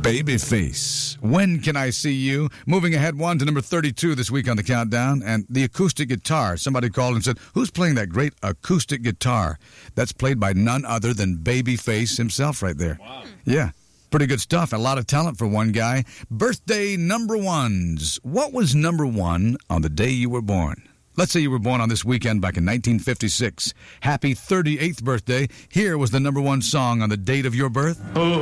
Babyface, When Can I See You? Moving ahead one to number 32 this week on the countdown. And the acoustic guitar. Somebody called and said, who's playing that great acoustic guitar? That's played by none other than Babyface himself right there. Wow. Yeah, pretty good stuff. A lot of talent for one guy. Birthday number ones. What was number one on the day you were born? Let's say you were born on this weekend back in 1956. Happy 38th birthday. Here was the number one song on the date of your birth. Oh.